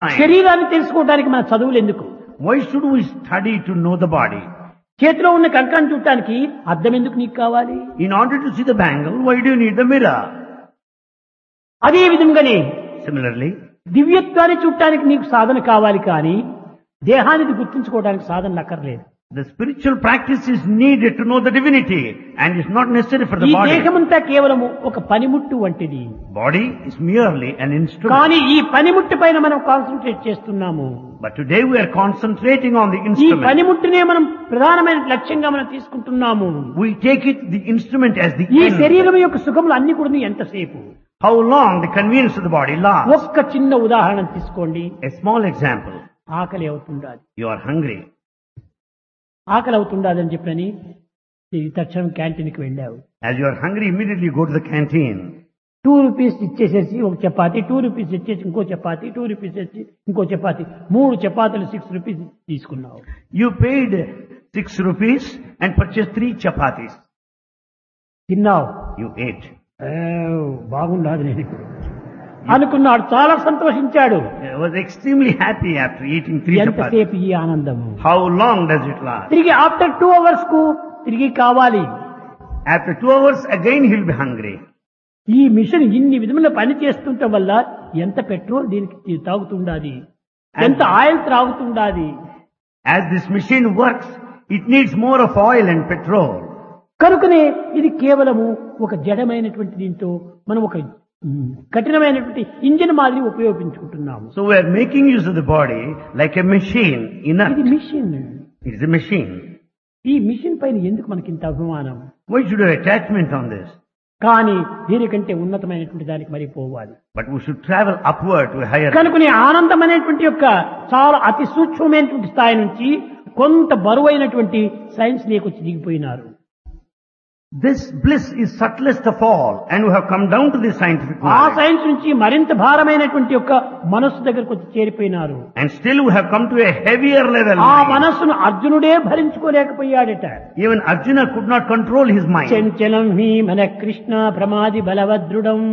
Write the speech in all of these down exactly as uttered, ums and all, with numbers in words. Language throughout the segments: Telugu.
శరీరాన్ని తెలుసుకోవడానికి మన చదువులు ఎందుకు? Why should we study to know the body? చేతిలో ఉన్న కంకణం చూడటానికి అద్దం ఎందుకు నీకు కావాలి? In order to see the bangle, why do you need the mirror? అదే విధంగానే Similarly, దివ్యత్వాన్ని చూడటానికి నీకు సాధన కావాలి, కానీ దేహానికి గుర్తించుకోవడానికి సాధన అక్కర్లేదు. the spiritual practice is needed to know the divinity and is not necessary for the ఈ body. దేహమంతా కేవలము ఒక పనిముట్టు వంటిది. Body is merely an instrument. కానీ ఈ పనిముట్టు పైన మనం కాన్సన్ట్రేట్ చేస్తున్నాము. But today we are concentrating on the ఈ instrument. పనిముట్టునే మనం ప్రధానమైన లక్ష్యంగా మనం తీసుకుంటున్నాము. We take it, the instrument, as the ఈ end. శరీరం యొక్క సుఖములు అన్ని కూడా ఎంతసేపు? How long the convenience of the body lasts. ఒక్క చిన్న ఉదాహరణ తీసుకోండి. A small example. ఆకలి అవుతుండాలి. You are hungry. ఆకలి అవుతుండాలని చెప్పని ఈ తక్షణం క్యాంటీన్కి వెళ్ళావు. As you are hungry, immediately you go to the canteen. Two rupees ఇచ్చేసేసి ఒక చపాతి, టూ రూపీస్ ఇచ్చేసి ఇంకో చపాతి, టూ రూపీస్ ఇచ్చి ఇంకో చపాతి, మూడు చపాతీలు సిక్స్ రూపీస్ తీసుకున్నావు. You paid six rupees and purchased three chapatis. తిన్నావు. You ate. బాగుండాలి నేను ఇప్పుడు అనుకున్నాడు. చాలా సంతోషించాడు. I was extremely happy after eating three chapatis. ఎంతసేపు ఈ ఆనందము? How long does it last? తిరిగి ఆఫ్టర్ టూ అవర్స్ కు తిరిగి కావాలి. After two hours, again he'll be hungry. ఈ మిషన్ ఇన్ని విధముల పని చేస్తుండటం వల్ల ఎంత పెట్రోల్ దీనికి తాగుతుండాది, ఎంత oil త్రాగుతుండాది. As this machine works, it needs more of oil and petrol. కనుకనే ఇది కేవలము ఒక జడమైనటువంటి దీంతో మనం ఒక కఠినమైనటువంటి ఇంజిన్ మాదిరి ఉపయోగించుకుంటున్నాము. So we are making use of the body like a machine. Inert. ఇది machine. It is a machine. ఈ మిషన్ పైన ఎందుకు మనకి ఇంత అభిమానం? Why should we have attachment on this? కానీ దీనికంటే ఉన్నతమైనటువంటి దానికి మరి పోవాలి. But we should travel upward to a higher. కనుకనే ఆనందం అనేటువంటి యొక్క చాలా అతి సూక్ష్మమైనటువంటి స్థాయి నుంచి కొంత బరువైనటువంటి science లేకొచ్చి దిగిపోయినారు. This bliss is subtlest of all, and we have come down to the scientific ఆ knowledge. సైన్స్ నుంచి మరింత భారమైనటువంటి యొక్క మనస్సు దగ్గరకు వచ్చి చేరిపోయినారు. And still we have come to a heavier level. ఆ మనస్సును అర్జునుడే భరించుకోలేకపోయాడట. Even Arjuna could not control his mind. చంచలం హి మన Krishna ప్రమాది బలవద్రుడం.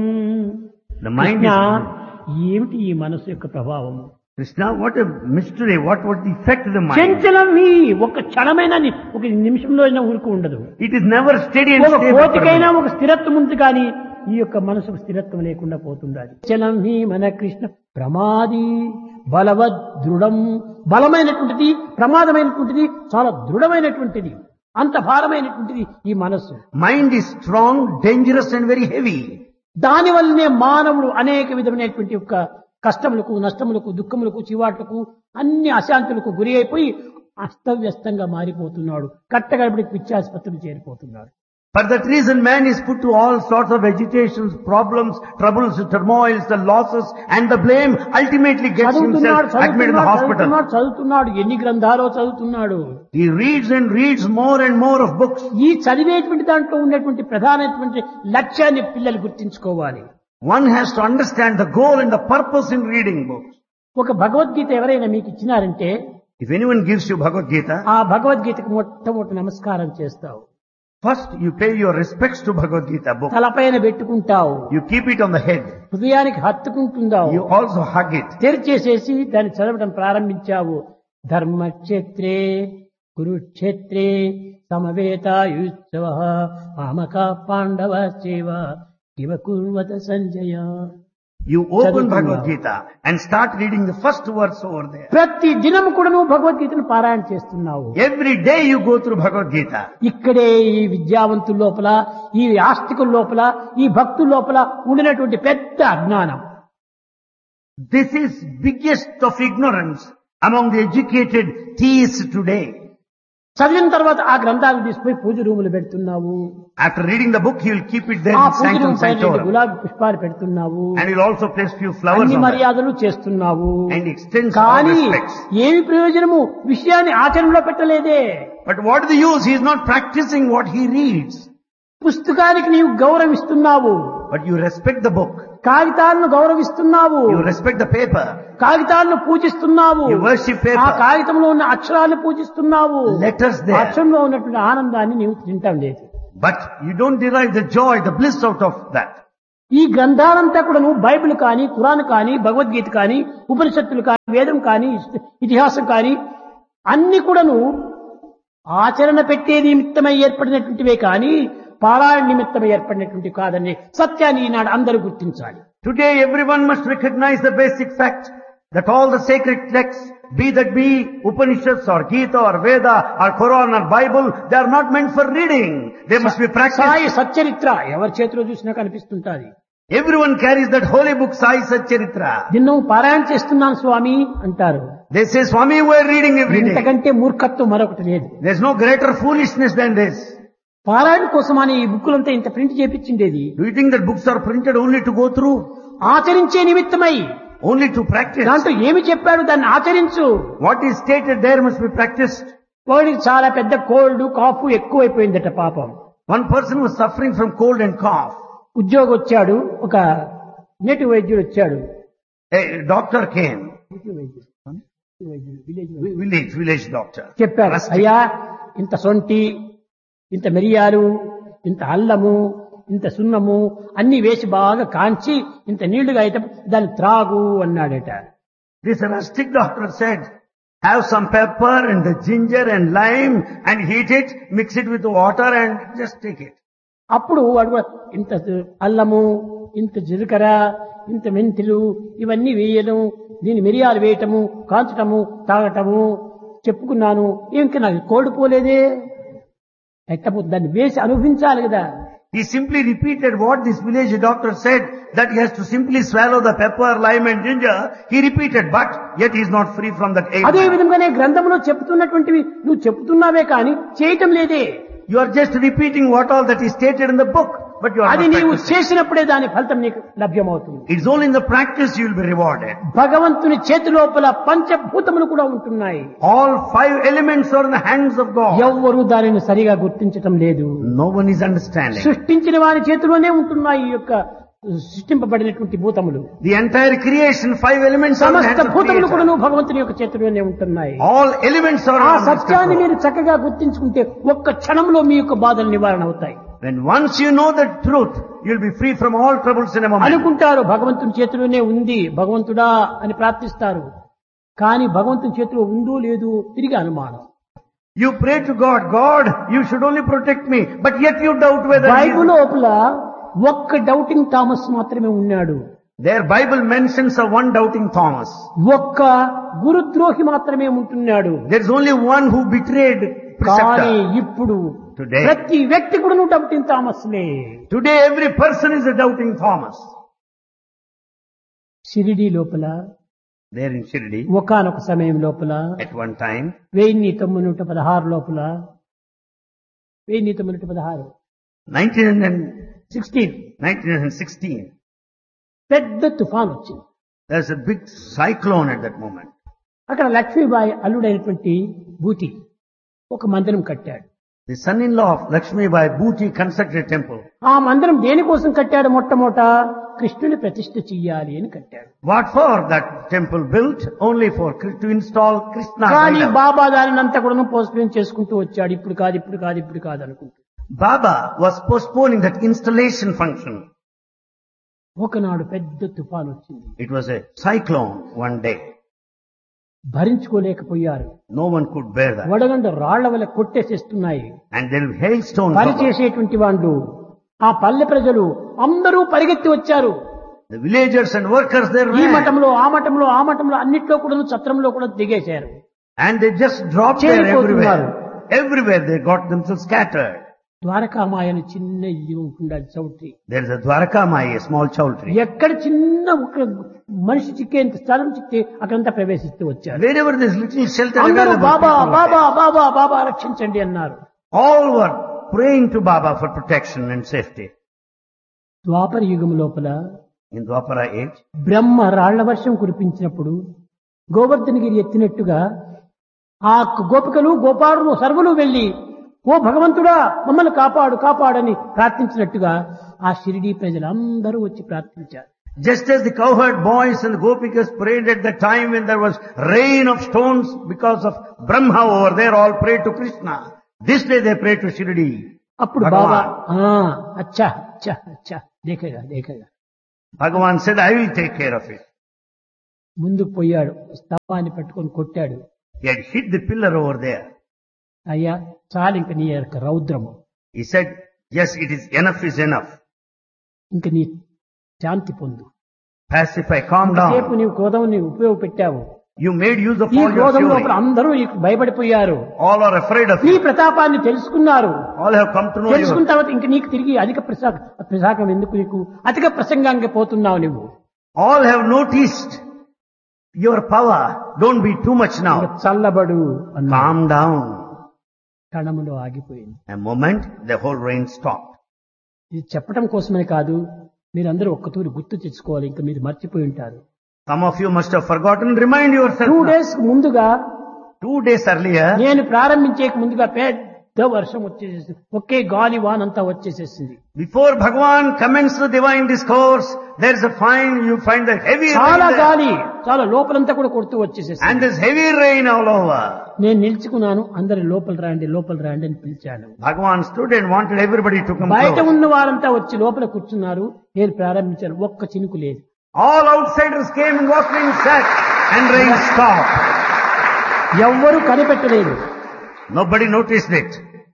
The mind Krishna, is... ఏమిటి ఈ మనస్సు యొక్క ప్రభావము? Krishna, what a mystery. What was the effect of the mind? చంచలం హి ఒక క్షణమైన ఒక నిమిషంలో అయినా ఊరుకు ఉండదు. It is never steady and ఒక stable. కోతికైనా ఒక స్థిరత్వం ఉంది, కానీ ఈ యొక్క మనసుకు స్థిరత్వం లేకుండా పోతుండాలి. చలం హి మన కృష్ణ ప్రమాది బలవద్ దృఢం. బలమైనటువంటిది, ప్రమాదమైనటువంటిది, చాలా దృఢమైనటువంటిది, అంత భారమైనటువంటిది ఈ మనస్సు. Mind is strong, dangerous and very heavy. దాని వల్లనే మానవుడు అనేక విధమైనటువంటి యొక్క కష్టములకు, నష్టములకు, దుఃఖములకు, చివాట్లకు, అన్ని అశాంతులకు గురి అయిపోయి అస్తవ్యస్తంగా మారిపోతున్నాడు. కట్టగడపడికి పిచ్చాసుపత్రులు చేరిపోతున్నాడు. For that reason, man is put to all sorts of agitations, problems, troubles, turmoils, the losses and the blame. Ultimately gets చదువుతున్నాడు, himself admitted in the hospital. చదువుతున్నాడు, చదువుతున్నాడు, ఎన్ని గ్రంథాలో చదువుతున్నాడు. He reads and reads more and more of books. ఈ చదివేటువంటి దాంట్లో ఉన్నటువంటి ప్రధానమైనటువంటి లక్ష్యాన్ని పిల్లలు గుర్తించుకోవాలి. One has to understand the goal and the purpose in reading books. ఒక భగవద్గీత ఎవరైనా మీకు ఇచ్చినారంటే, If anyone gives you Bhagavad Gita, ఆ భగవద్గీతకు మొట్టమొదటి నమస్కారం చేస్తావు. first you pay your respects to Bhagavad Gita book. తలపైన పెట్టుకుంటావు, You keep it on the head. హృదయానికి హత్తుకుంటుందావు, You also hug it. తెరిచేసేసి దాన్ని చదవడం ప్రారంభించావు. ధర్మక్షేత్రే కురుక్షేత్రే సమవేతాయుత్సవ మామక పాండవ సేవ ఇవ కుర్వత సంజయ. You open చదువుతున్నావు. Bhagavad Gita and start reading the first verse over there. ప్రతి దినము కూడా నువ్వు భగవద్గీతను పారాయణ చేస్తున్నావు. Every day you go through Bhagavad Gita. ఇక్కడే ఈ విద్యావంతుల లోపల, ఈ ఆస్తికుల లోపల, ఈ భక్తుల లోపల ఉండినటువంటి పెద్ద అజ్ఞానం. This is biggest of ignorance among the educated theists today. చదివిన తర్వాత ఆ గ్రంథాలను తీసుకుపోయి పూజ రూములు పెడుతున్నావు. After reading the book, he will keep it there ఆ in పూజ sanctum రూమ్ పైన sanctorum. గులాబీ పుష్పాలు పెడుతున్నావు. And he will also place few flowers అన్ని on that. మర్యాదలు చేస్తున్నావు. And extends all కానీ respects. ఏమి ప్రయోజనము? విషయాన్ని ఆచరణలో పెట్టలేదే. But what is the use? He is not practicing what he reads. పుస్తకానికి నీవు గౌరవిస్తున్నావు, But you respect the book. కాగితాలను గౌరవిస్తున్నావు, You respect the paper. కాగితాలను పూజిస్తున్నావు, You worship ఆ paper. కాగితంలో ఉన్న అక్షరాలను పూజిస్తున్నావు. Letters there. అక్షరంలో ఉన్నటువంటి ఆనందాన్ని నీవు తింటాం లేదు. But you don't derive the joy, the bliss out of that. ఈ గ్రంథాలంతా కూడా నువ్వు బైబిల్ కానీ, ఖురాన్ కానీ, భగవద్గీత కానీ, ఉపనిషత్తులు కానీ వేదం కానీ ఇతిహాసం కానీ అన్ని కూడాను ఆచరణ పెట్టే నిమిత్తమై ఏర్పడినటువంటివే కానీ పారాయణ నిమిత్తమై ఏర్పడినటువంటి కాదని సత్యాన్ని ఈనాడు అందరూ గుర్తించాలి. Today everyone must recognize the basic fact that all the sacred texts, be that be Upanishads or Gita or Veda or Quran or Bible, they are not meant for reading. They must be practiced. Sai Satcharitra ఎవరి చేతిలో చూసినా కనిపిస్తుంటాది. Everyone carries that holy book Sai Satcharitra. నిన్ను పారాయణ చేస్తున్నాను స్వామి అంటారు. They say, Swami, we are reading every day. ఇంతకంటే మూర్ఖత్వం మరొకటి లేదు. There is no greater foolishness than this. పారాయణ కోసమని ఈ బుక్కులంతా ఇంత print చేపించిండేది. Do you think that books are printed only to go through? ఆచరించే నిమిత్తమై. Only to practice. దాంట్లో ఏమి చెప్పాడు దాన్ని ఆచరించు. What is stated there must be practiced. వాడికి చాలా పెద్ద కోల్డ్ కాఫ్ ఎక్కువైపోయిందట పాపం. One person was suffering from cold and cough. ఉద్యోగం వచ్చాడు, ఒక నేటివ్ వైద్యుడు వచ్చాడు. A doctor came. Village, village doctor. చెప్పారు, అయ్యా ఇంత సొంటి, ఇంత మిరియాలు, ఇంత అల్లము, ఇంత సున్నము అన్ని వేసి బాగా కాంచి ఇంత నీళ్లుగా అయితే దాన్ని త్రాగు అన్నాడట. This rustic doctor said, have some pepper and the ginger and lime and heat it, mix it with water and just take it. అప్పుడు వాడు ఇంత అల్లము, ఇంత జీలకర్ర, ఇంత మెంతులు ఇవన్నీ వేయడం, దీని మిరియాలు వేయటము, కాంచటము, తాగటము చెప్పుకున్నాను. ఇంకా నాకు కోడిపోలేదే, ఎట్టపు దాన్ని వేసి అనుభవించాలి కదా. He simply repeated what this village doctor said, that he has to simply swallow the pepper, lime and ginger. He repeated, but yet he is not free from that ailment. అదే విధంగానే గ్రంథంలో చెప్తున్నటువంటివి నువ్వు చెప్తున్నావే కానీ చేయటం లేదే. You are just repeating what all that is stated in the book, but you are అది not నీవు practicing. చేసినప్పుడే దాని ఫలితం నీకు లభ్యమవుతుంది. It's only in the practice you will be rewarded. భగవంతుని చేతి లోపల పంచభూతములు కూడా ఉంటున్నాయి. All five elements are in the hands of God. ఎవ్వరూ దానిని సరిగా గుర్తించటం లేదు. No one is understanding. సృష్టించిన వారి చేతిలోనే ఉంటున్నాయి ఈ యొక్క సృష్టింపబడినటువంటి భూతములు. The entire creation, five elements are in the సమస్త hands of భూతములు కూడా creator. భగవంతుని యొక్క చేతిలోనే ఉంటున్నాయి. All elements are ఆ in His సత్యాన్ని control. మీరు చక్కగా గుర్తించుకుంటే ఒక్క క్షణంలో మీ యొక్క బాధలు నివారణ అవుతాయి. When once you know the truth, you'll be free from all troubles in a moment. అనుకుంటారు భగవంతుని చేతిలోనే ఉంది, భగవంతుడా అని ప్రార్థిస్తారు. కానీ భగవంతుని చేతిలో ఉందో లేదో తిరిగి అనుమానం. You pray to God, God, you should only protect me, but yet you doubt whether He Bible is. లోపల ఒక్క డౌటింగ్ థామస్ మాత్రమే ఉన్నాడు. Their Bible mentions a one doubting Thomas. ఒక్క గురుద్రోహి మాత్రమే ఉంటున్నాడు. There's only one who betrayed కానీ preceptor. ఇప్పుడు Today. ప్రతి వ్యక్తి కూడా doubting థామస్లే. Today every person is a doubting Thomas. Shirdi లోపల There in Shirdi, ఒకానొక సమయం లోపల at one time, వెయ్యి తొమ్మిది నూట పదహారు లోపల వెయ్యి తొమ్మిది నూట పదహారు nineteen సిక్స్టీన్ sixteen, పెద్ద తుఫాన్ వచ్చింది. there's a big cyclone at that moment. అక్కడ లక్ష్మీబాయి అల్లుడైనటువంటి బూటి ఒక మందిరం కట్టాడు. The son-in-law of Lakshmi Bai Bhuti constructed a temple. ఆ మందిరం దేనికోసం కట్టాడు? మొట్టమొదట కృష్ణుని ప్రతిష్ఠ చెయ్యాలి అని కట్టాడు. What for that temple built? Only for Kri- to install Krishna. కానీ idol. బాబా దానినంతా కూడా పోస్ట్పోన్ చేసుకుంటూ వచ్చాడు. ఇప్పుడు కాదు, ఇప్పుడు కాదు, ఇప్పుడు కాదు అనుకుంటూ. Baba was postponing that installation function. ఒకనాడు పెద్ద తుఫాన్ వచ్చింది. It was a cyclone one day. భరించుకోలేకపోయారు. No one could bear that. వడగండ రాళ్ల వల్ల కొట్టేసేస్తున్నాయి. And there were hailstones. పని above. చేసేటువంటి వాళ్ళు, ఆ పల్లె ప్రజలు అందరూ పరిగెత్తి వచ్చారు. The villagers and workers there ఈ ran. మఠంలో, ఆ మఠంలో, ఆ మఠంలో అన్నిట్లో కూడా చత్రంలో కూడా దిగేశారు. And they just dropped there చేరిపోతున్నారు. everywhere. Everywhere they got themselves scattered. ద్వారకామాయని చిన్న ఇల్లు ఉంటుండాలి, choultry. There is a Dwarakamayi, a small chowdhury. ఎక్కడ చిన్న ఒక మనిషి చిక్కేంత స్థలం చిక్కి అక్కడంతా ప్రవేశిస్తూ వచ్చారు. Wherever there is little shelter అందరూ available, Baba people were Baba there. బాబా బాబా రక్షించండి అన్నారు. All were praying to Baba for protection and safety. ద్వాపర యుగం లోపల In Dwapara age, బ్రహ్మ రాళ్ల వర్షం కురిపించినప్పుడు గోవర్ధనగిరి ఎత్తినట్టుగా ఆ గోపికలు గోపారులు సర్వులు వెళ్లి, ఓ భగవంతుడా మమ్మల్ని కాపాడు కాపాడని ప్రార్థించినట్టుగా ఆ షిరిడీ ప్రజలందరూ వచ్చి ప్రార్థించారు. just as the cowherd boys and the gopikas prayed at the time when there was rain of stones because of Brahma over there, all prayed to Krishna. This day they prayed to Shirdi. అప్పుడు Bhagavan. బాబా ఆ అచ్చా అచ్చా అచ్చా దేఖేగా దేఖేగా Bhagavan said, I will take care of it. ముందుకు పోయాడు, స్తంభాన్ని పట్టుకొని కొట్టాడు. He had hit the pillar over there. అయ్యా చాలు ఇంక నీ యొక్క రౌద్రము, He said, yes, it is enough is enough. ఇంక నీ శాంతి పొందు. Pacify, calm సేపు down. నీవు క్రోధం నీవు ఉపయోగపెట్టావు. You made use of ఈ all your క్రోధం లోపల fury. అందరూ నీకు భయపడిపోయారు, All are afraid of నీ you. ప్రతాపాన్ని తెలుసుకున్నారు. All have come to know తెలుసుకున్న you. తర్వాత ఇంక నీకు తిరిగి అధిక ప్రసా ప్రసాకం ఎందుకు, నీకు అధిక ప్రసంగానికి పోతున్నావు నువ్వు. All have noticed your power. Don't be too much ఇంక now. చల్లబడు అన్నా. Calm down. క్షణములో ఆగిపోయింది. A moment, the whole rain stopped. ఇది చెప్పడం కోసమే కాదు, మీరందరూ ఒక్కతూరి గుర్తు తెచ్చుకోవాలి, ఇంకా మీరు మర్చిపోయి ఉంటారు. Some of you must have forgotten. Remind yourself. Two now. Days ముందుగా, Two days earlier, నేను ప్రారంభించే ముందుగా పెద్ద వర్షం వచ్చేసేసి ఒకే గాలి వానంతా వచ్చేసేసింది. before Bhagavan commenced the divine discourse, there is a fine, you find the heavy rain చాలా there. గాలి, చాలా లోపలంతా కూడా కొడుతూ వచ్చేసేసింది. And there's heavy rain all over. నేను నిల్చుకున్నాను, అందరి లోపల రాండి లోపల రాండి అని పిలిచాను. Bhagavan stood and wanted everybody to come బయట close. ఉన్న వారంతా వచ్చి లోపల కూర్చున్నారు. నేను ప్రారంభించాను, ఒక్క చినుకు లేదు. All outsiders came and walked in, sat, and rain stopped. ఎవ్వరూ కనిపెట్టలేదు. Nobody noticed it.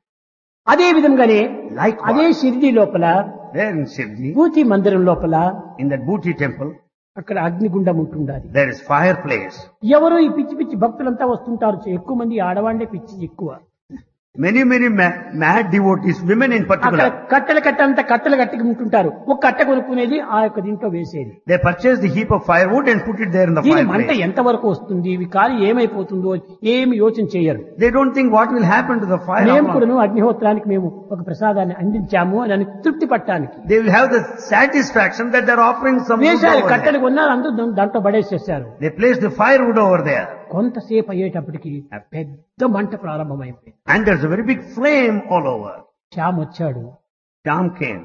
అదే విధంగానే Likewise, అదే షిరిడి లోపల, there in Shivji, పూతి మందిరం లోపల in that Bhuti temple, అక్కడ అగ్నిగుండం ఉంటుండాలి. there is fireplace. ఎవరు ఈ పిచ్చి పిచ్చి భక్తులంతా వస్తుంటారు, ఎక్కువ మంది ఆడవాళ్లే పిచ్చి ఎక్కువ. Many, many ma- mad devotees, women in అక్కడ particular, కట్టెల కట్ట అంతా కట్టెలు కట్టి ఉంటుంటారు. ఒక కట్ట కొనుక్కునేది ఆ యొక్క దీంట్లో వేసేది. they purchase the heap of firewood and put it there in the దీని మంట fireplace. ఎంత వరకు వస్తుంది, ఇవి కాలి ఏమైపోతుందో ఏమి యోచన చేయరు. They don't think what will happen to the fire. మేము how long. కూడాను అగ్నిహోత్రానికి మేము ఒక ప్రసాదాన్ని అందించాము అని తృప్తి పట్టడానికి They will have the satisfaction that they are offering some wood వేశారు. over కట్టెలు there. కొన్నారు, అందరూ దా- దాంట్లో పడేసేసారు. They place the firewood over there. కొంతసేపు అయ్యేటప్పటికి పెద్ద మంట ప్రారంభమైపోయింది. And there's a very big flame all over. Shyam వచ్చాడు. Sham came.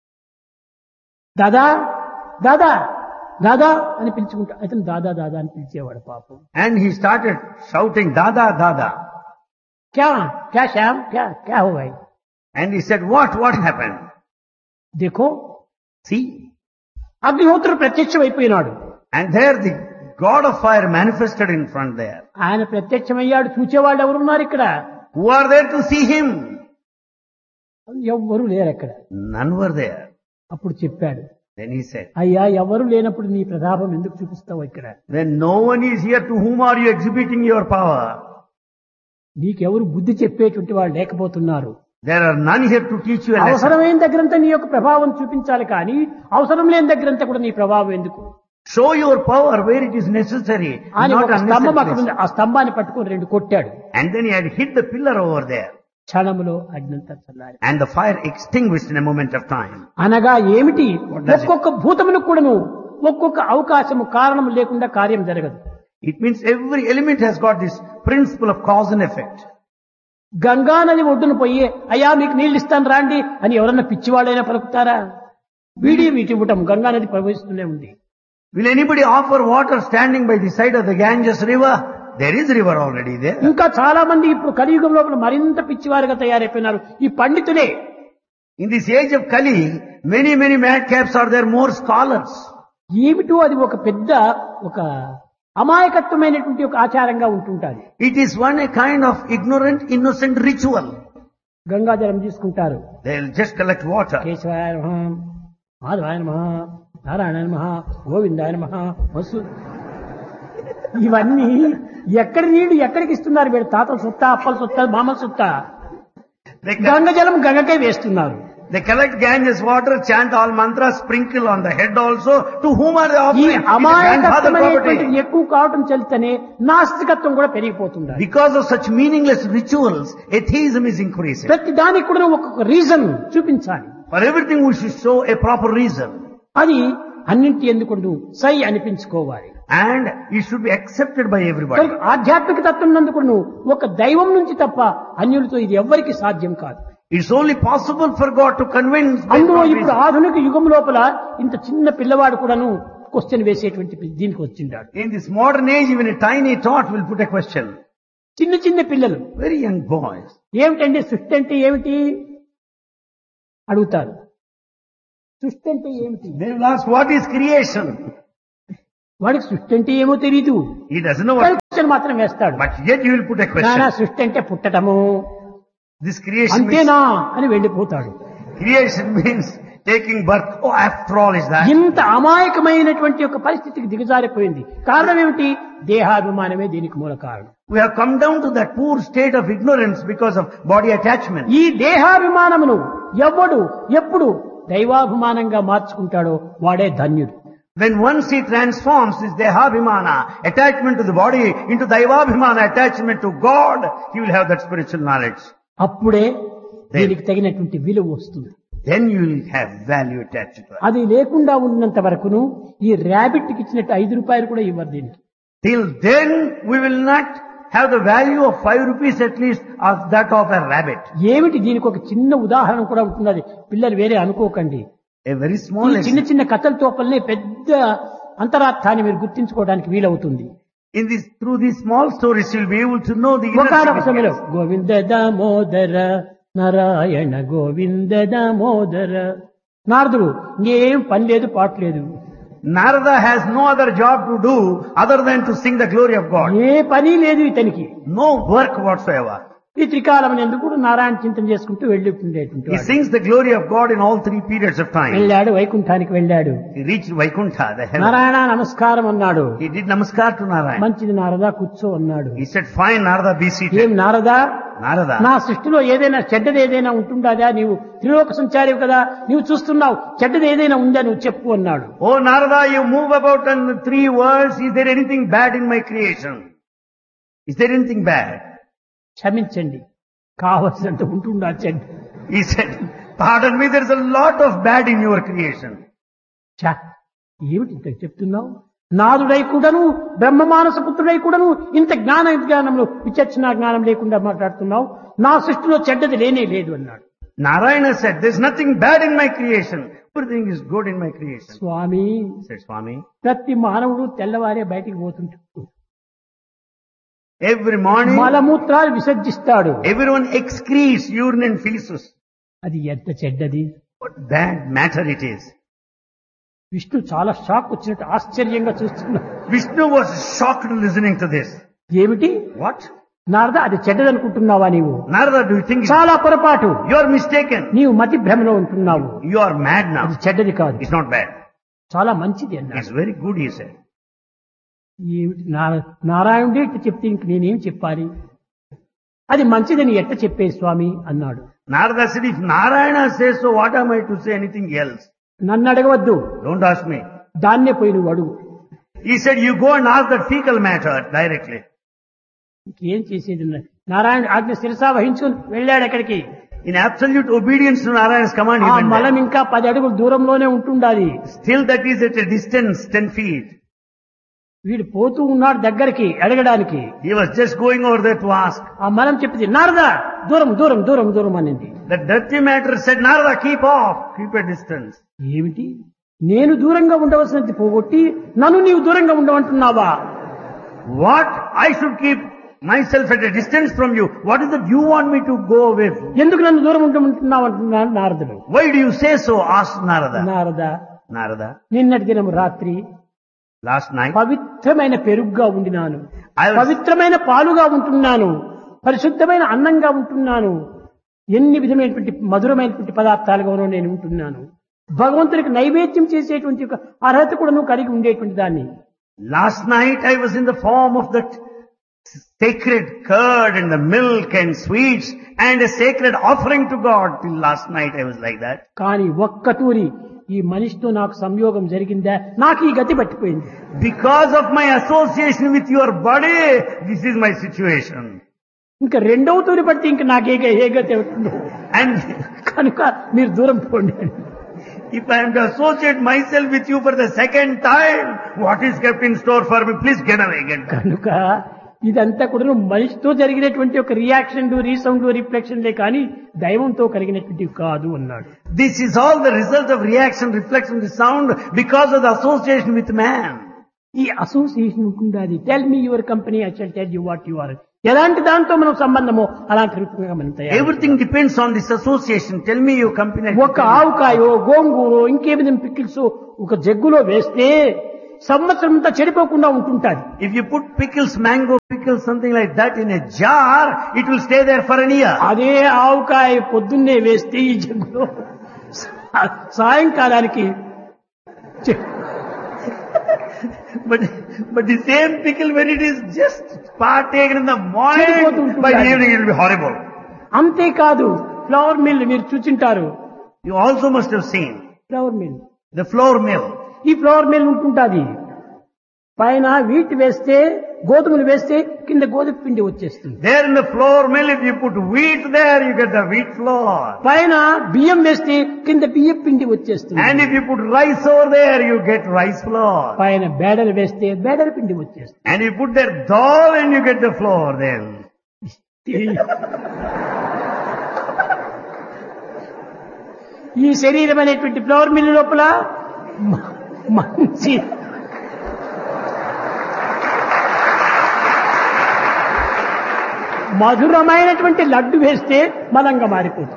దాదా దాదా దాదా అని పిలుచుకుంటా, అతను దాదా దాదా అని పిలిచేవాడు పాపం. And he started shouting, Dada, Dada. క్యా క్యా శ్యామ్ క్యా క్యా హో భాయ్, And he said, what, what happened? Dekho See? అగ్నిహోత్రుడు ప్రత్యక్షం అయిపోయినాడు. And there the God of fire manifested in front there. ఆయన ప్రత్యక్షమయ్యాడు. చూచేవాళ్ళు ఎవరున్నారు ఇక్కడ? Who are there to see him? ఎవ్వరూ లేరు అక్కడ. None were there. అప్పుడు చెప్పాడు, Then he said, అయ్యా ఎవరు లేనప్పుడు నీ ప్రతాపం ఎందుకు చూపిస్తావు ఇక్కడ? when no one is here, to whom are you exhibiting your power? నీకెవరు బుద్ధి చెప్పేటువంటి వాళ్ళు లేకపోతున్నారు. There are none here to teach you a lesson. అవసరమైన దగ్గరంతా నీ యొక్క ప్రభావం చూపించాలి, కానీ అవసరం లేని దగ్గరంతా కూడా నీ ప్రభావం ఎందుకు Show your power where it is necessary, అని not ఒక స్తంభం అక్కడ unnecessary. ఉంది. ఆ స్తంభాన్ని పట్టుకొని రెండు కొట్టాడు. And then he had hit the pillar over there. క్షణములో అగ్నంతా చల్లారి. And the fire extinguished in a moment of time. అనగా ఏమిటి? What does it- ఒక్కొక్క భూతములకు కూడాను ఒక్కొక్క అవకాశము కారణం లేకుండా కార్యం జరగదు. It means every element has got this principle of cause and effect. Ganga నది ఒడ్డున పోయి అయ్యా మీకు నీళ్ళు ఇస్తాను రాండి అని ఎవరన్నా పిచ్చివాళ్ళైనా పలుకుతారా? వీడి వీటి ఇవ్వటం, గంగా నది ప్రవహిస్తూనే ఉంది. Will anybody offer water standing by the side of the Ganges river? There is river already there. ఇంకా చాలా మంది ఇప్పుడు కలియుగం లోపల మరింత పిచ్చివారుగా తయారైపోయినారు ఈ పండితులే. In this age of Kali, many, many madcaps are there, more scholars. ఏమిటో అది ఒక పెద్ద ఒక అమాయకత్వమైనటువంటి ఒక ఆచారంగా ఉంటుంటారు. It is one a kind of ignorant, innocent ritual. గంగాజలం తీసుకుంటారు. They'll just collect water. కేశవాయ నమః, మాధవాయ నమః, నారాయణ నమః, గోవిందాయ నమః, వసు ఇవన్నీ ఎక్కడి నీళ్లు ఎక్కడికి ఇస్తున్నారు? వీడు తాతల సొత్తా, అప్పల సొత్తా, మామల సొత్తా? They, co- గంగ జలం గంగకే వేస్తున్నారు. they collect Ganges water, chant all mantras, sprinkle on the head also. To whom are they ఈ offering? It is grandfather అమాయకత్వమైనటువంటి property. ఎక్కువ కావటం చెల్తేనే నాస్తికత్వం కూడా పెరిగిపోతుంది. Because of such meaningless rituals, atheism is increasing. ప్రతి దానికి కూడా ఒక్కొక్క రీజన్ చూపించాలి. For everything we should show a proper reason. అది అన్నింటి ఎందుకు సై అనిపించుకోవాలి. And it should be accepted by everybody. కనుక ఆధ్యాత్మిక తత్వం నందుకు ఒక దైవం నుంచి తప్ప అన్యులతో ఇది ఎవ్వరికి సాధ్యం కాదు. It's only possible for God to convince by అందులో God ఇప్పుడు reason. ఆధునిక యుగం లోపల ఇంత చిన్న పిల్లవాడు కూడాను క్వశ్చన్ వేసేటువంటి దీనికి వచ్చిండాడు. In this modern age, even a tiny tot will put a question. చిన్న చిన్న పిల్లలు Very young boys. ఏమిటండి సృష్టి అంటే ఏమిటి అడుగుతారు. సృష్టి అంటే ఏమిటి? They will ask, what is creation? వాడికి సృష్టి అంటే ఏమో తెలీదు. He doesn't know what, question మాత్రం వేస్తాడు. but yet you will put a నానా question. సృష్టి అంటే పుట్టటము This creation means, అంతేనా అని వెళ్ళిపోతాడు. creation means taking birth. Oh, after all is that. ఇంత అమాయకమైనటువంటి ఒక పరిస్థితికి దిగజారిపోయింది. కారణం ఏమిటి? దేహాభిమానమే దీనికి మూల కారణం. We have come down to that poor state of ignorance because of body attachment. ఈ దేహాభిమానమును ఎవడు ఎప్పుడు దైవాభిమానంగా మార్చుకుంటాడో వాడే ధన్యుడు. When once he transforms his dehabhimana, attachment to the body, into daivabhimana, attachment to God, he will have that spiritual knowledge. అప్పుడే దీనికి తగినటువంటి విలువ వస్తుంది. Then you will have value attached to it. అది లేకుండా ఉన్నంత వరకును ఈ ర్యాబిట్ కి ఇచ్చినట్టు ఐదు రూపాయలు కూడా ఇవ్వరు దీనికి. Till then, we will not have the value of five rupees at least of that of a rabbit. ఏమిటి దీనికి ఒక చిన్న ఉదాహరణ కూడా ఉంటున్నది. పిల్లలు వేరే అనుకోకండి. A very small ఈ చిన్న lesson. చిన్న కథల తోపల్నే పెద్ద అంతరార్థాన్ని మీరు గుర్తించుకోవడానికి వీలవుతుంది. In this, through these small stories, you will be able to know the inner ఒకనొక సమయంలో significance. గోవింద దామోదర నారాయణ గోవింద దామోదర నారదుడు ఇంకేం పని లేదు పాటు లేదు. Narada has no other job to do other than to sing the glory of God. ఏ పని లేదు ఇతనికి. No work whatsoever. ఈ త్రికాలం ఎందుకు నారాయణ చింతన చేసుకుంటూ వెళ్ళిపోతుండేటువంటి He వాడు. sings the glory of God in all three periods of time. వెళ్ళాడు, వైకుంఠానికి వెళ్ళాడు. He reached Vaikuntha, the heaven. Narayana నమస్కారం అన్నాడు. He did namaskar to Narayana. మంచిది నారదా కూర్చో అన్నాడు. He said, fine Narada, be ఏం seated. నారదా, Narada, నా సృష్టిలో ఏదైనా చెడ్డది ఏదైనా ఉంటుండదా? నీవు త్రిలోక సంచారివి కదా, నీవు చూస్తున్నావు, చెడ్డది ఏదైనా ఉందా నువ్వు చెప్పు అన్నాడు. oh Narada, you move about in the three worlds. Is there anything bad in my creation? Is there anything bad? క్షమించండి, కావలసినంత ఉంటుండా చెడ్డ. He said, pardon me, there is a lot of bad in your creation. ఛ, ఏమిటి ఇంత చెప్తున్నావు? నాదుడై కూడాను బ్రహ్మ మానస పుత్రుడై కూడాను ఇంత జ్ఞాన జ్ఞానంలో విచక్షణ జ్ఞానం లేకుండా మాట్లాడుతున్నావు. నా సృష్టిలో చెడ్డది లేనే లేదు అన్నాడు. Narayana said, there is nothing bad in my creation. Everything is good in my creation. Swamy, He said, Swami, ప్రతి మానవుడు తెల్లవారే బయటికి పోతుంటాడు. every morning, మలమూత్రాలు విసర్జిస్తాడు. everyone excretes urine and feces. అది ఎంత చెడ్డది. What bad matter it is. Vishnu చాలా షాక్ వచ్చినట్టు ఆశ్చర్యంగా చూస్తున్నాడు. Vishnu was shocked listening to this. ఏమిటి What? నారద, అది చెడ్డదనుకుంటున్నావా నీవు? Narada, do you think చాలా పొరపాటు. you are mistaken? నీవు మతి భ్రమలో ఉంటున్నావు. You are mad అది now. చెడ్డది కాదు, It's not bad. చాలా మంచిది అన్నాడు. It's very good, he said. ఏమిటి నా- నారాయణుడే ఇట్లా చెప్తే ఇంక నేనేం చెప్పాలి? అది మంచిదని ఎట్ట చెప్పేది స్వామి అన్నాడు. Narada said, if Narayana says so, what am I to say anything else? నన్ను అడగవద్దు, Don't ask me. దాన్నే పోయి నువ్వు అడుగు. He said, you go and ask that fecal matter directly. ఇంకేం చేసేది ఉన్నది? నారాయణ ఆజ్ఞ శిరసా వహించుకుని వెళ్ళాడు ఎక్కడికి. In absolute obedience to Narayana's command, he ఆ went మలం there. ఇంకా పది అడుగులు దూరంలోనే ఉంటుండాలి. Still that is at a distance, ten feet. వీడు పోతూ ఉన్నాడు దగ్గరికి అడగడానికి. He was just going over there to ask. ఆ మలం చెప్పింది, నారదా దూరం దూరం దూరం దూరం అనింది. The dirty matter said, Narada, keep off, keep a distance. ఏమిటి, నేను దూరంగా ఉండవలసినది పోగొట్టి నన్ను నీవు దూరంగా ఉండమంటున్నావా? What? I should keep myself at a distance from you. What is that you want me to go away from? ఎందుకు నన్ను దూరం ఉండమంటున్నావు అంటున్నాడు నారదుడు. Why do you say so? asked Narada. Narada, Narada, నిన్నటి దినం రాత్రి last night, పవిత్రమైన పెరుగుగా ఉండినాను, I was, పవిత్రమైన పాలుగా ఉంటున్నాను, పరిశుద్ధమైన అన్నంగా ఉంటున్నాను, ఎన్ని విధమైనటువంటి మధురమైనటువంటి పదార్థాలుగానో నేను ఉంటున్నాను. భగవంతుడికి నైవేద్యం చేసేటువంటి ఒక అర్హత కూడా నువ్వు కలిగి ఉండేటువంటి దాన్ని. last night I was in the form of that sacred curd and the milk and sweets and a sacred offering to God. Till last night I was like that. కానీ ఒక్కటూరి ఈ మనిషితో నాకు సంయోగం జరిగిందా, నాకు ఈ గతి పట్టిపోయింది. Because of my association with your body, this is my situation. ఇంకా రెండవ తూరి పడితే ఇంకా నాకే ఏ గతి అవుతుందో And కనుక మీరు దూరం పోండి. if I am to associate myself with you for the second time, what is kept in store for me? Please get away, get back. కనుక ఇదంతా కూడా మనిషితో జరిగినటువంటి ఒక రియాక్షన్ రీసౌండ్ రిఫ్లెక్షన్లే కానీ దైవంతో కలిగినటువంటి కాదు అన్నాడు. This is all the result of reaction, reflection, the sound because of the association with man. ఈ అసోసియేషన్ ఉంటుండాలి. Tell me your company, I shall tell you what you are. ఎలాంటి దాంతో మనం సంబంధమో అలాంటి రూపంగా మనం తయారు. Everything depends on this association. Tell me your company. ఒక ఆవుకాయో గోంగూరో ఇంకేమిది పిక్కిల్స్ ఒక జగ్గులో వేస్తే సంవత్సరం అంతా చెడిపోకుండా ఉంటుంటాది. If you put pickles, mango pickles, something like that in a jar, it will stay there for an year. అదే ఆవకాయ పొద్దున్నే వేస్తే ఈ జగ్గులో సా- సాయంకాలానికి చె- But, but the same pickle, when it is just partaken in the morning, చెడిపోతుంటుంది. by the evening it will be horrible. అంతేకాదు ఫ్లవర్ మిల్ మీరు చూచింటారు. You also must have seen flower mill the flour mill. ఈ ఫ్లవర్ మిల్ ఉంటుంటాది. పైన వీట్ వేస్తే గోధుమలు వేస్తే కింద గోధుమ పిండి వచ్చేస్తుంది. There in the flour mill, if you put wheat there, you get the wheat flour. పైన బియ్యం వేస్తే కింద బియ్యం పిండి వచ్చేస్తుంది. And if you put rice over there, you get rice flour. పైన బేడలు వేస్తే బేడల పిండి వచ్చేస్తుంది. And you put there dal and you get the flour then. ఈ శరీరం అనేటువంటి ఫ్లవర్ మిల్ లోపల మ- మంచి మధురమైనటువంటి లడ్డు వేస్తే బలంగా మారిపోతుంది.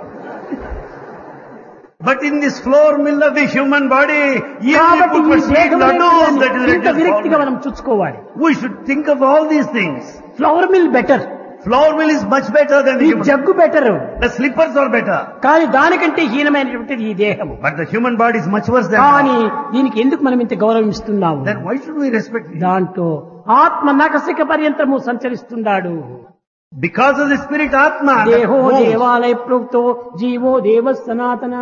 But in this flour mill of the human body, even if కాబట్టి you ఈ put sweet దేహం laddus, that is ఇంత ready విరక్తిగా to మనం చూసుకోవాలి. We should think of all these things. Flower mill better, Flour mill is much better than the ఈ human. Jug better, The slippers are better. కానీ దానికంటే హీనమైనటువంటిది ఈ దేహము. But the human body is much worse than కానీ that. దీనికి ఎందుకు మనం ఇంత గౌరవం ఇస్తున్నాము? Then why should we respect it? దాంట్లో ఆత్మ నకసిక పర్యంతము సంచరిస్తున్నాడు. Because of the spirit Atma. that దేహో moves. దేవాలయ ప్రోక్తో జీవో దేవ సనాతన.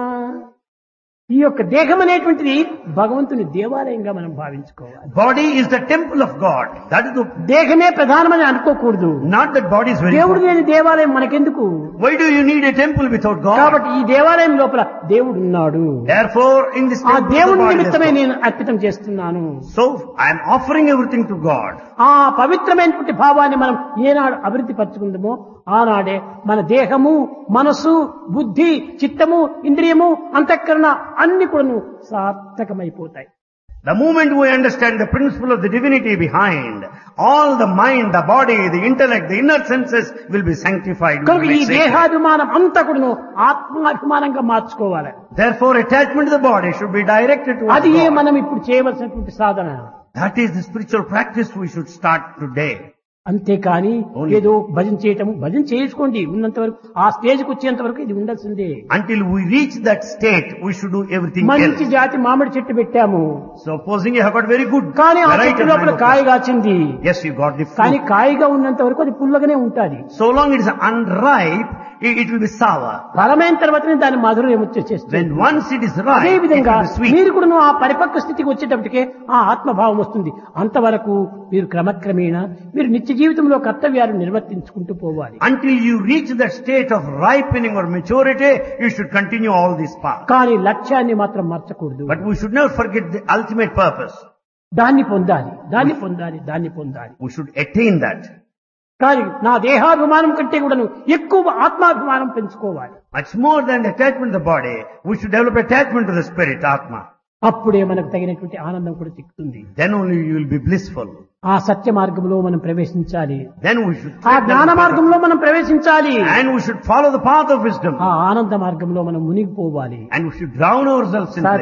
ఈ యొక్క దేహం అనేటువంటిది భగవంతుని దేవాలయంగా మనం భావించుకోవాలి. Body is the temple of God. That is the, దేహమే ప్రధానమని అనుకోకూడదు. not that body is very దేవుడు important. లేని దేవాలయం మనకెందుకు? Why do you need a temple without God? కాబట్టి ఈ దేవాలయం లోపల దేవుడు ఉన్నాడు. Therefore, in this ఆ temple of దేవుని the body, నిమిత్తమే there's God. నేను అర్పితం చేస్తున్నాను. So I am offering everything to God. ఆ పవిత్రమైనటువంటి భావాన్ని మనం ఏనాడు అభివృద్ధి పరచుకుందామో ఆనాడే మన దేహము, మనసు, బుద్ధి, చిత్తము, ఇంద్రియము, అంతఃకరణ అన్ని కూడాను సార్థకమైపోతాయి. The moment we understand the principle of the divinity behind, all the mind, the body, the intellect, the inner senses will be sanctified. will కనుక be ఈ sacred. దేహాభిమానం అంతా కూడాను ఆత్మాభిమానంగా మార్చుకోవాలి. Therefore, attachment to the body should be directed towards అది ఏ God. మనం ఇప్పుడు చేయవలసినటువంటి సాధన. That is the spiritual practice we should start today. అంతేకాని Only. ఏదో భజన చేయటం, భజన చేసుకోండి ఉన్నంత వరకు, ఆ స్టేజ్కి వచ్చేంత వరకు ఇది ఉండాల్సిందే. Until we reach that state, we should do everything మంచి else. జాతి మామిడి చెట్టు పెట్టాము, Supposing you have got very good కానీ ఆ variety చెట్టు of లోపల mango కాయ fruit. కాచింది. Yes, you got the కానీ fruit. కాయగా ఉన్నంత వరకు అది పుల్లగానే ఉంటాది. So long it is unripe, it, it will be sour. ఫలమైన తర్వాతనే దాని మధురం వచ్చేస్తుంది. When once it is అదే ripe, it విధంగా will be sweet. మీరు కూడా ఆ పరిపక్వ స్థితికి వచ్చేటప్పటికే ఆ ఆత్మభావం వస్తుంది. అంతవరకు మీరు క్రమక్రమేణా మీరు నిత్య జీవితంలో కర్తవ్యాలు నిర్వర్తించుకుంటూ పోవాలి. Until you reach that state of ripening or maturity, you should continue all this path. కానీ లక్ష్యాన్ని మాత్రం మర్చకూడదు. But we should never forget the ultimate purpose. దాన్ని పొందాలి, దాన్ని పొందాలి, దాన్ని పొందాలి. We should attain that. కానీ నా దేహాభిమానం కంటే కూడాను ఎక్కువ ఆత్మాభిమానం పెంచుకోవాలి. Much more than attachment to the body, we should develop attachment to the spirit, Atma. అప్పుడే మనకు తగినటువంటి ఆనందం కూడా చిక్కుతుంది. Then only you will be blissful. ఆ సత్య మార్గంలో మనం ప్రవేశించాలి. Then we should ఆ tread జ్ఞాన down the path మార్గంలో మనం ప్రవేశించాలి. of- and we should follow the path of wisdom. ఆ ఆనంద మార్గంలో మనం మునిగిపోవాలి. And we should drown ourselves in సత్ bliss.